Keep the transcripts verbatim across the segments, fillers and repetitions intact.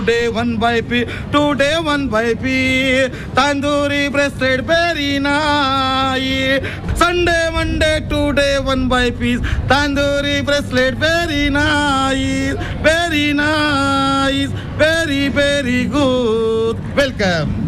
Day one by P, today one by P, tandoori breasted very nice. Sunday, Monday, today one by P, tandoori breasted very nice, very nice, very very good. Welcome.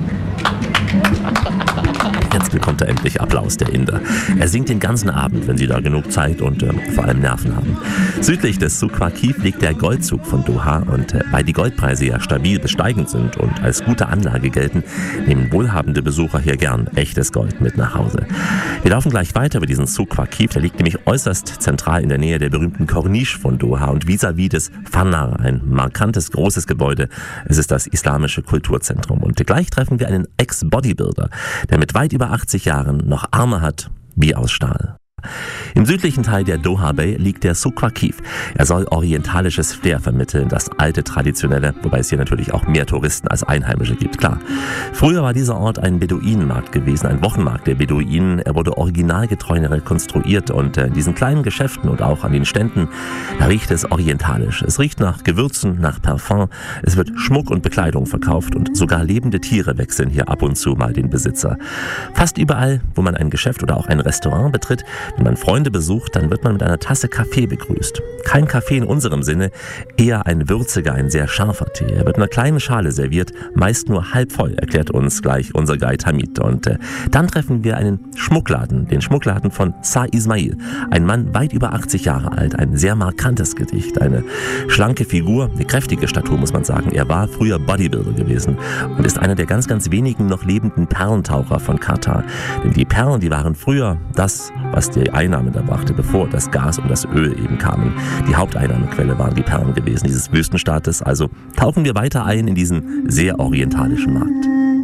Jetzt bekommt er endlich Applaus, der Inder. Er singt den ganzen Abend, wenn sie da genug Zeit und äh, vor allem Nerven haben. Südlich des Souq Waqif liegt der Goldzug von Doha und äh, weil die Goldpreise ja stabil bis steigend sind und als gute Anlage gelten, nehmen wohlhabende Besucher hier gern echtes Gold mit nach Hause. Wir laufen gleich weiter über diesen Souq Waqif, der liegt nämlich äußerst zentral in der Nähe der berühmten Corniche von Doha und vis-à-vis des Fanar, ein markantes, großes Gebäude. Es ist das islamische Kulturzentrum und gleich treffen wir einen Ex-Bodybuilder, der mit weit über achtzig Jahren noch Arme hat wie aus Stahl. Im südlichen Teil der Doha Bay liegt der Souq Waqif. Er soll orientalisches Flair vermitteln, das alte Traditionelle, wobei es hier natürlich auch mehr Touristen als Einheimische gibt, klar. Früher war dieser Ort ein Beduinenmarkt gewesen, ein Wochenmarkt der Beduinen. Er wurde originalgetreu rekonstruiert und in diesen kleinen Geschäften und auch an den Ständen, da riecht es orientalisch. Es riecht nach Gewürzen, nach Parfum, es wird Schmuck und Bekleidung verkauft und sogar lebende Tiere wechseln hier ab und zu mal den Besitzer. Fast überall, wo man ein Geschäft oder auch ein Restaurant betritt, wenn man Freunde besucht, dann wird man mit einer Tasse Kaffee begrüßt. Kein Kaffee in unserem Sinne, eher ein würziger, ein sehr scharfer Tee. Er wird in einer kleinen Schale serviert, meist nur halb voll, erklärt uns gleich unser Guide Hamid. Und äh, dann treffen wir einen Schmuckladen, den Schmuckladen von Sa Ismail. Ein Mann weit über achtzig Jahre alt, ein sehr markantes Gesicht, eine schlanke Figur, eine kräftige Statur, muss man sagen. Er war früher Bodybuilder gewesen und ist einer der ganz, ganz wenigen noch lebenden Perlentaucher von Katar. Denn die Perlen, die waren früher das, was die Einnahmen erbrachte, bevor das Gas und das Öl eben kamen. Die Haupteinnahmequelle waren die Perlen gewesen, dieses Wüstenstaates. Also tauchen wir weiter ein in diesen sehr orientalischen Markt.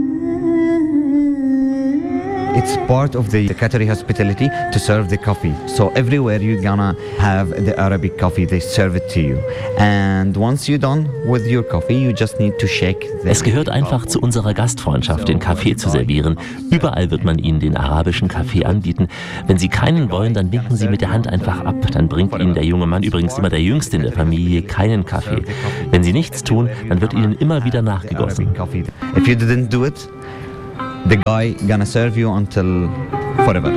It's part of the Qatari hospitality to serve the coffee. So everywhere you're gonna have the Arabic coffee, they serve it to you. And once you're done with your coffee, you just need to shake the... Es gehört einfach zu unserer Gastfreundschaft, den Kaffee zu servieren. Überall wird man Ihnen den arabischen Kaffee anbieten. Wenn Sie keinen wollen, dann winken Sie mit der Hand einfach ab. Dann bringt Ihnen der junge Mann, übrigens immer der Jüngste in der Familie, keinen Kaffee. Wenn Sie nichts tun, dann wird Ihnen immer wieder nachgegossen. If you didn't do it, the guy gonna serve you until forever.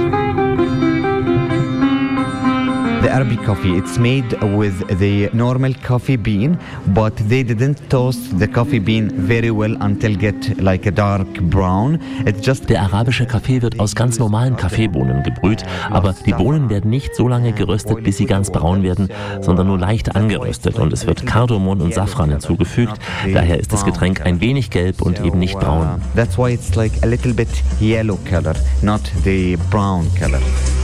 The Arabic coffee, it's made with the normal coffee bean, but they didn't toast the coffee bean very well until get like a dark brown. It's just Der arabische Kaffee wird aus ganz normalen Kaffeebohnen gebrüht, aber die Bohnen werden nicht so lange geröstet, bis sie ganz braun werden, sondern nur leicht angeröstet und es wird Kardamom und Safran hinzugefügt. Daher ist das Getränk ein wenig gelb und eben nicht braun. That's why it's like a little bit yellow color, not the brown color.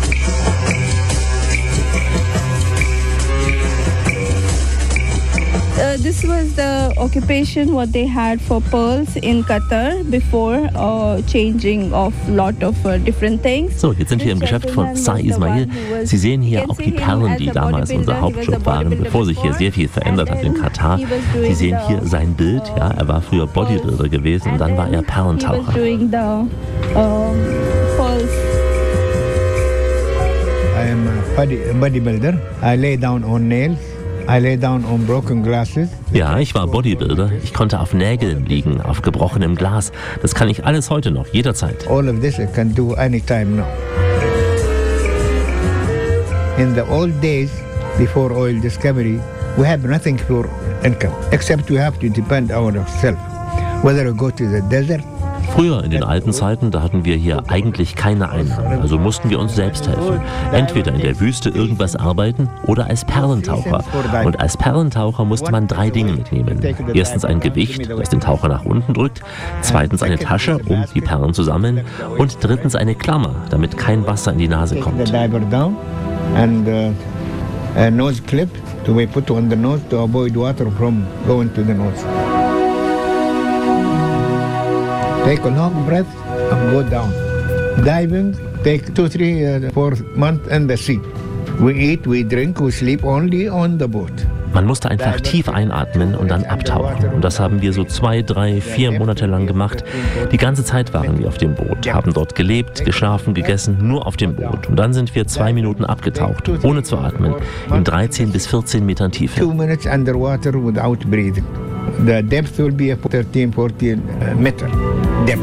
Uh, this was the occupation what they had for pearls in Qatar before uh, changing of lot of uh, different things. So, jetzt sind wir im Geschäft von Sa Ismail. Sie sehen hier auch die Perlen, die damals unser Hauptjob waren, bevor sich hier sehr viel verändert hat in Katar. Sie sehen hier sein Bild, ja, er war früher Bodybuilder gewesen und dann war er Perlentaucher. I am a body, bodybuilder. I lay down on nails. I lay down on broken glasses. Ja, ich war Bodybuilder. Ich konnte auf Nägeln liegen, auf gebrochenem Glas. Das kann ich alles heute noch, jederzeit. All of this I can do anytime now. In the old days, before oil discovery, we had nothing for income, except we have to depend on ourselves. Whether we go to the desert. Früher in den alten Zeiten, da hatten wir hier eigentlich keine Einnahmen, also mussten wir uns selbst helfen. Entweder in der Wüste irgendwas arbeiten oder als Perlentaucher. Und als Perlentaucher musste man drei Dinge mitnehmen. Erstens ein Gewicht, das den Taucher nach unten drückt. Zweitens eine Tasche, um die Perlen zu sammeln. Und drittens eine Klammer, damit kein Wasser in die Nase kommt. And uh, a nose clip to be put on the nose to avoid water from going to the nose. Take a long breath and go down. Diving, take two, three, uh, four months in the sea. We eat, we drink, we sleep only on the boat. Man musste einfach tief einatmen und dann abtauchen. Und das haben wir so zwei, drei, vier Monate lang gemacht. Die ganze Zeit waren wir auf dem Boot, haben dort gelebt, geschlafen, gegessen, nur auf dem Boot. Und dann sind wir zwei Minuten abgetaucht, ohne zu atmen, in dreizehn bis vierzehn Metern Tiefe. Two minutes underwater without breathing. The depth will be thirteen, fourteen uh, meter depth.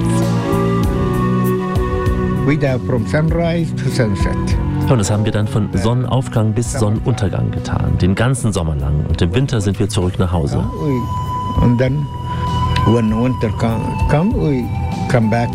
We dive from sunrise to sunset. Und das haben wir dann von Sonnenaufgang bis Sonnenuntergang getan, den ganzen Sommer lang. Und im Winter sind wir zurück nach Hause. We, and then when winter come, come, we come back.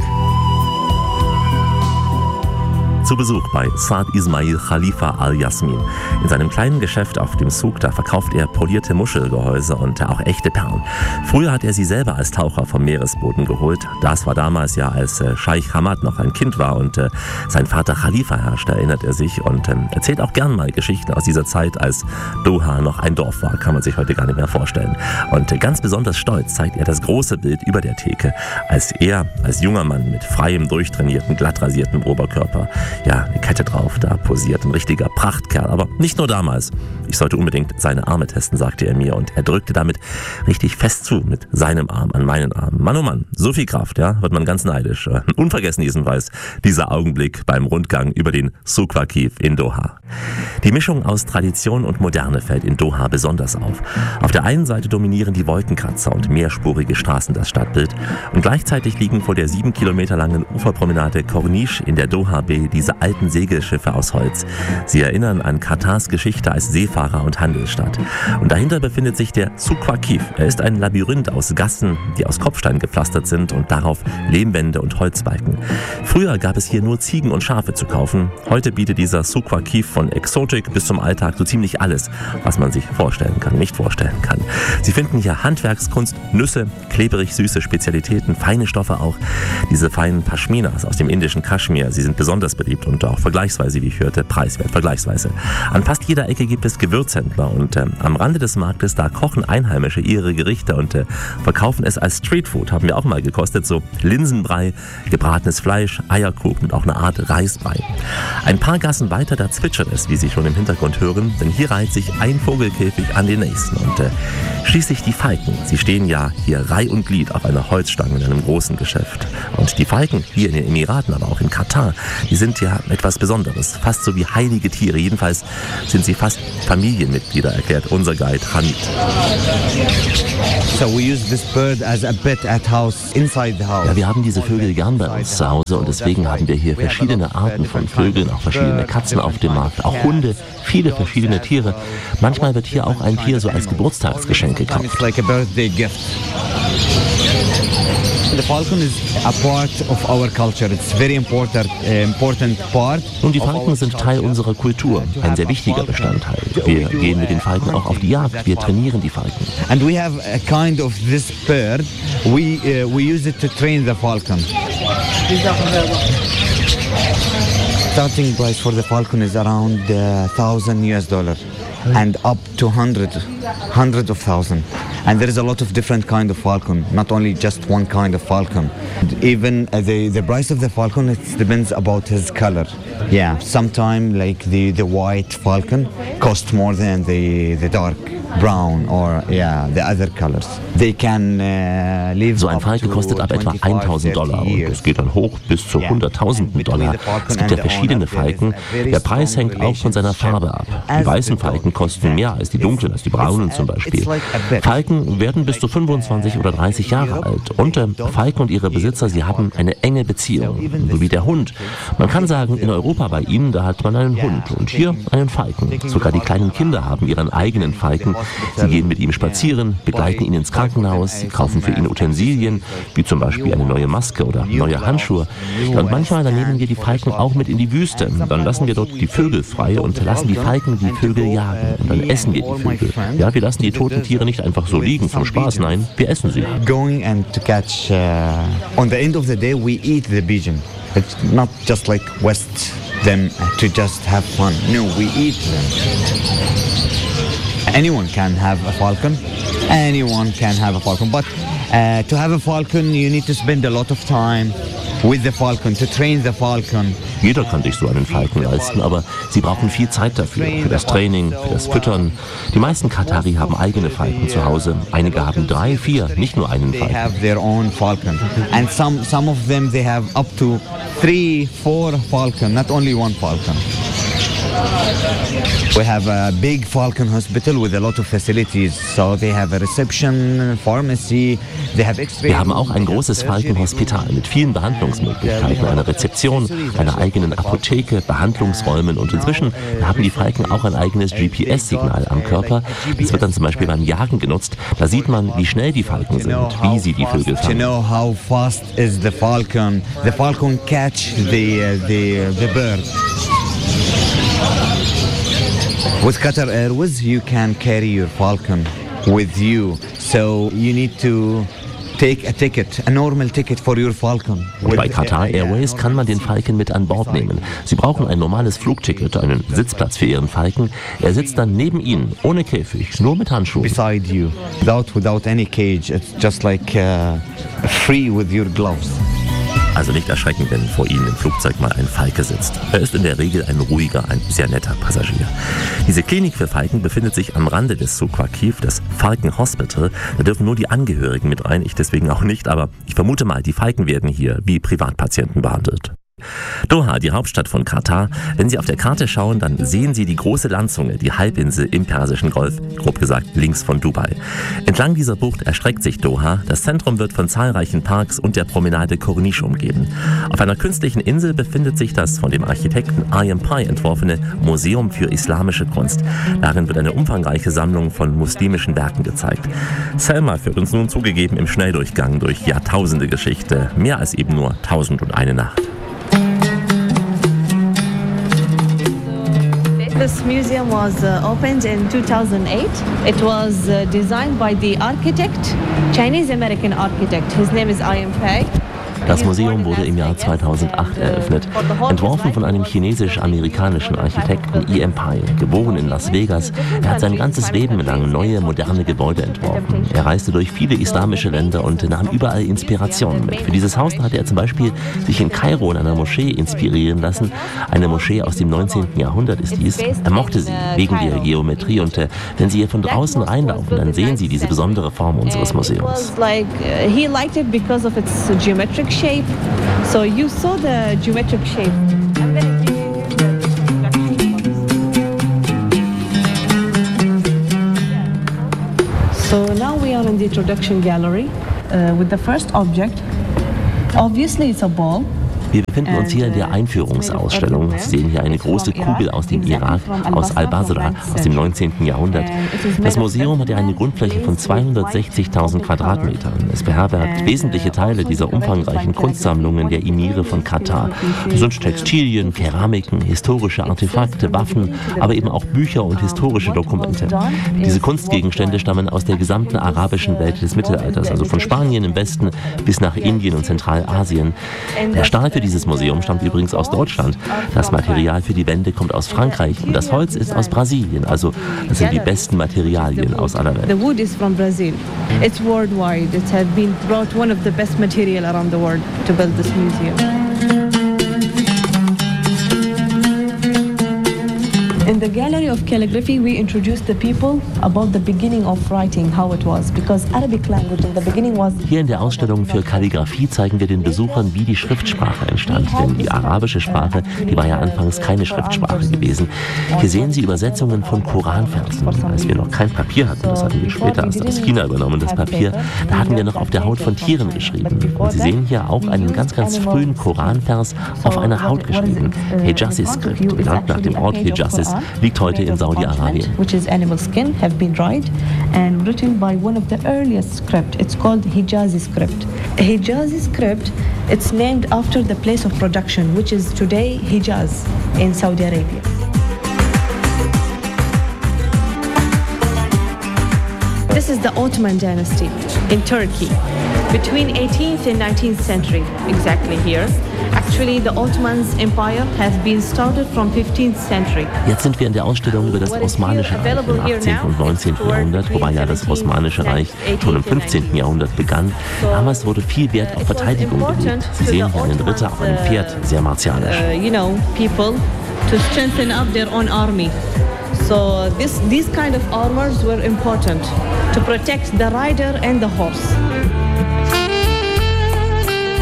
Zu Besuch bei Saad Ismail Khalifa Al-Yasmin. In seinem kleinen Geschäft auf dem Souk, da verkauft er polierte Muschelgehäuse und auch echte Perlen. Früher hat er sie selber als Taucher vom Meeresboden geholt. Das war damals ja, als äh, Scheich Hamad noch ein Kind war und äh, sein Vater Khalifa herrschte, erinnert er sich und äh, erzählt auch gern mal Geschichten aus dieser Zeit, als Doha noch ein Dorf war. Kann man sich heute gar nicht mehr vorstellen. Und äh, ganz besonders stolz zeigt er das große Bild über der Theke, als er als junger Mann mit freiem, durchtrainierten, glatt rasierten Oberkörper, ja, eine Kette drauf, da posiert ein richtiger Prachtkerl. Aber nicht nur damals. Ich sollte unbedingt seine Arme testen, sagte er mir. Und er drückte damit richtig fest zu, mit seinem Arm an meinen Arm. Mann, oh Mann, so viel Kraft, ja, wird man ganz neidisch. Unvergessen jedenfalls dieser Augenblick beim Rundgang über den Souk Waqif in Doha. Die Mischung aus Tradition und Moderne fällt in Doha besonders auf. Auf der einen Seite dominieren die Wolkenkratzer und mehrspurige Straßen das Stadtbild. Und gleichzeitig liegen vor der sieben Kilometer langen Uferpromenade Corniche in der Doha Bay diese alten Segelschiffe aus Holz. Sie erinnern an Katars Geschichte als Seefahrer- und Handelsstadt. Und dahinter befindet sich der Souk Waqif. Er ist ein Labyrinth aus Gassen, die aus Kopfstein gepflastert sind und darauf Lehmwände und Holzbalken. Früher gab es hier nur Ziegen und Schafe zu kaufen. Heute bietet dieser Souk Waqif von Exotik bis zum Alltag so ziemlich alles, was man sich vorstellen kann, nicht vorstellen kann. Sie finden hier Handwerkskunst, Nüsse, klebrig süße Spezialitäten, feine Stoffe auch. Diese feinen Pashminas aus dem indischen Kaschmir, sie sind besonders beliebt und auch vergleichsweise, wie ich hörte, preiswert, vergleichsweise. An fast jeder Ecke gibt es Gewürzhändler und äh, am Rande des Marktes, da kochen Einheimische ihre Gerichte und äh, verkaufen es als Streetfood, haben wir auch mal gekostet, so Linsenbrei, gebratenes Fleisch, Eierkuchen und auch eine Art Reisbrei. Ein paar Gassen weiter, da zwitschert es, wie Sie schon im Hintergrund hören, denn hier reiht sich ein Vogelkäfig an den nächsten und äh, schließlich die Falken. Sie stehen ja hier Reih und Glied auf einer Holzstange in einem großen Geschäft. Und die Falken hier in den Emiraten, aber auch in Katar, die sind ja etwas Besonderes, fast so wie heilige Tiere. Jedenfalls sind sie fast Familienmitglieder, erklärt unser Guide Hamid. So we use this bird as a pet at house, inside the house. Ja, wir haben diese Vögel gern bei uns zu Hause und deswegen haben wir hier verschiedene Arten von Vögeln, auch verschiedene Katzen auf dem Markt, auch Hunde, viele verschiedene Tiere. Manchmal wird hier auch ein Tier so als Geburtstagsgeschenk gekauft. It's like a birthday gift. The falcon is a part of our culture. It's very important, uh, important part. Nun, die Falken sind Teil unserer Kultur, ein sehr wichtiger Bestandteil. Wir gehen mit den Falken auch auf die Jagd, wir trainieren die Falken. And we have a kind of this bird. We uh, we use it to train the falcon. Starting price for the falcon is around uh, thousand U S dollar, and up to hundred, hundred of thousand. And there is a lot of different kind of falcon, not only just one kind of falcon. Even uh, the the price of the falcon, it depends about his color. Yeah, sometimes like the the white falcon costs more than the the dark brown or yeah the other colors. They can uh, live. So ein Falke kostet ab etwa eintausend Dollar und es geht dann hoch bis zu hunderttausenden Dollar. Es gibt ja verschiedene Falken. Der Preis hängt auch von seiner Farbe ab. Die weißen Falken kosten mehr als die dunklen, als die braunen zum Beispiel. Falken werden bis zu fünfundzwanzig oder dreißig Jahre alt. Und äh, Falken und ihre Besitzer, sie haben eine enge Beziehung, so wie der Hund. Man kann sagen, in Europa bei ihnen, da hat man einen Hund und hier einen Falken. Sogar die kleinen Kinder haben ihren eigenen Falken. Sie gehen mit ihm spazieren, begleiten ihn ins Krankenhaus, sie kaufen für ihn Utensilien, wie zum Beispiel eine neue Maske oder neue Handschuhe. Und manchmal dann nehmen wir die Falken auch mit in die Wüste. Dann lassen wir dort die Vögel frei und lassen die Falken die Vögel jagen. Und dann essen wir die Vögel. Ja, wir lassen die toten Tiere nicht einfach so liegen zum Spaß, nein, wir essen sie. Going and to catch. Uh, on the end of the day, we eat the pigeon. It's not just like West them to just have fun. No, we eat them. Anyone can have a falcon. Anyone can have a falcon. But uh, to have a falcon, you need to spend a lot of time with the falcon, to train the falcon. Jeder kann sich so einen Falken leisten, aber sie brauchen viel Zeit dafür, für das Training, für das Füttern. Die meisten Katari haben eigene Falken zu Hause. Einige haben drei, vier, nicht nur einen Falken. They have their own falcon. And some, some of them, they have up to three, four falcon, not only one falcon. We have a big Falcon hospital with a lot of facilities. So they have a reception, pharmacy, they have X-ray. Wir haben auch ein großes Falkenhospital mit vielen Behandlungsmöglichkeiten, einer Rezeption, einer eigenen Apotheke, Behandlungsräumen und inzwischen haben die Falken auch ein eigenes G P S-Signal am Körper. Das wird dann zum Beispiel beim Jagen genutzt. Da sieht man, wie schnell die Falken sind, wie sie die Vögel To fangen. know how fast is the falcon, the falcon catch the uh, the the bird. With Qatar Airways, you can carry your falcon with you, so you need to take a ticket, a normal ticket for your falcon. Und bei Qatar Airways kann man den Falken mit an Bord nehmen. Sie brauchen ein normales Flugticket, einen Sitzplatz für Ihren Falken. Er sitzt dann neben Ihnen, ohne Käfig, nur mit Handschuhen. Beside you, without without any cage. It's just like uh, free with your gloves. Also nicht erschrecken, wenn vor Ihnen im Flugzeug mal ein Falke sitzt. Er ist in der Regel ein ruhiger, ein sehr netter Passagier. Diese Klinik für Falken befindet sich am Rande des Souq Waqif, des Falcon Hospital. Da dürfen nur die Angehörigen mit rein, ich deswegen auch nicht, aber ich vermute mal, die Falken werden hier wie Privatpatienten behandelt. Doha, die Hauptstadt von Katar. Wenn Sie auf der Karte schauen, dann sehen Sie die große Landzunge, die Halbinsel im Persischen Golf, grob gesagt links von Dubai. Entlang dieser Bucht erstreckt sich Doha. Das Zentrum wird von zahlreichen Parks und der Promenade Corniche umgeben. Auf einer künstlichen Insel befindet sich das von dem Architekten I M Pai entworfene Museum für islamische Kunst. Darin wird eine umfangreiche Sammlung von muslimischen Werken gezeigt. Selma führt uns nun zugegeben im Schnelldurchgang durch Jahrtausende Geschichte, mehr als eben nur Tausend und eine Nacht. This museum was uh, opened in two thousand eight. It was uh, designed by the architect, Chinese-American architect. His name is I M Pai. Das Museum wurde im Jahr zweitausendacht eröffnet, entworfen von einem chinesisch-amerikanischen Architekten I M Pai, geboren in Las Vegas. Er hat sein ganzes Leben lang neue, moderne Gebäude entworfen. Er reiste durch viele islamische Länder und nahm überall Inspirationen mit. Für dieses Haus hatte er zum Beispiel sich in Kairo in einer Moschee inspirieren lassen. Eine Moschee aus dem neunzehnten Jahrhundert ist dies. Er mochte sie wegen der Geometrie und äh, wenn Sie hier von draußen reinlaufen, dann sehen Sie diese besondere Form unseres Museums. He liked it because of its geometric shape. So you saw the geometric shape. I'm gonna give you the So now we are in the introduction gallery uh, with the first object. Obviously it's a ball. Wir befinden uns hier in der Einführungsausstellung. Sie sehen hier eine große Kugel aus dem Irak, aus Al-Basra, aus dem neunzehnten Jahrhundert. Das Museum hat ja eine Grundfläche von zweihundertsechzigtausend Quadratmetern. Es beherbergt wesentliche Teile dieser umfangreichen Kunstsammlungen der Emire von Katar. Das sind Textilien, Keramiken, historische Artefakte, Waffen, aber eben auch Bücher und historische Dokumente. Diese Kunstgegenstände stammen aus der gesamten arabischen Welt des Mittelalters, also von Spanien im Westen bis nach Indien und Zentralasien. Der Stahl für dieses Museum stammt übrigens aus Deutschland. Das Material für die Wände kommt aus Frankreich und das Holz ist aus Brasilien. Also das sind die besten Materialien aus aller Welt. The wood is from Brazil. It's worldwide. It has been brought one of the best material around the world to build this museum. In the Gallery of Calligraphy, we introduced the people about the beginning of writing, how it was, because Arabic language in the beginning was... Hier in der Ausstellung für Kalligraphie zeigen wir den Besuchern, wie die Schriftsprache entstand. Denn die arabische Sprache, die war ja anfangs keine Schriftsprache gewesen. Hier sehen Sie Übersetzungen von Koranversen. Als wir noch kein Papier hatten, das hatten wir später erst aus China übernommen, das Papier, da hatten wir noch auf der Haut von Tieren geschrieben. Und Sie sehen hier auch einen ganz, ganz frühen Koranvers auf einer Haut geschrieben. Hijazi-Skript, benannt nach dem Ort Hijazis, liegt heute in Saudi-Arabien. Which is animal skin, have been dried and written by one of the earliest script. It's called Hijazi script. Hijazi script, it's named after the place of production, which is today Hijaz in Saudi Arabia. This is the Ottoman dynasty in Turkey, between eighteenth and nineteenth century, exactly here. Actually, the Ottoman Empire has been started from fifteenth century. Jetzt sind wir in der Ausstellung über das Osmanische Reich im achtzehnten und neunzehnten Jahrhundert, wobei ja das Osmanische Reich schon im fünfzehnten Jahrhundert begann. Damals wurde viel Wert auf Verteidigung gelegt. Sie sehen hier einen Ritter auf einem Pferd, sehr martialisch. Uh, you know, people to strengthen up their own army. So this, these kind of armors were important to protect the rider and the horse.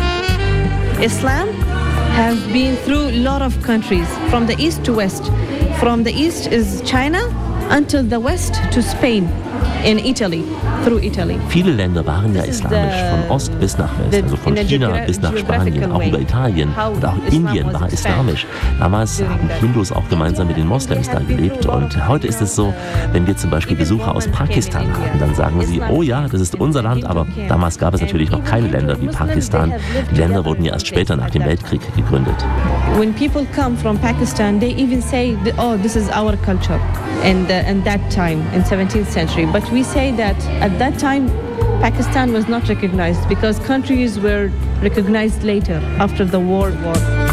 Islam has been through a lot of countries, from the east to west, From the east is China until the west to Spain in Italy, through Italy. Viele Länder waren ja This is islamisch, the- von Ost bis nach West, the- also von in a China geogra- bis nach Spanien, geographical auch way, über Italien how und auch Islam Indien was war expanded islamisch. Damals during haben that. Hindus auch gemeinsam mit den Moslems da gelebt und heute ist es so, wenn wir zum Beispiel Besucher aus Pakistan haben, dann sagen sie, oh ja, das ist unser Land, aber damals gab es natürlich noch keine Länder wie Pakistan. Die Länder wurden ja erst später nach dem Weltkrieg gegründet. When people come from Pakistan, they even say, "Oh, this is our culture," and uh, and that time in seventeenth century. But we say that at that time, Pakistan was not recognized because countries were recognized later after the World War.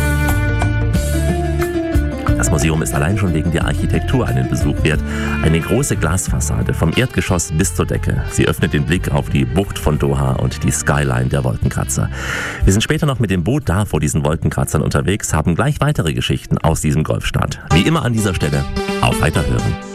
Das Museum ist allein schon wegen der Architektur einen Besuch wert. Eine große Glasfassade vom Erdgeschoss bis zur Decke. Sie öffnet den Blick auf die Bucht von Doha und die Skyline der Wolkenkratzer. Wir sind später noch mit dem Boot da vor diesen Wolkenkratzern unterwegs, haben gleich weitere Geschichten aus diesem Golfstaat. Wie immer an dieser Stelle, auf Weiterhören.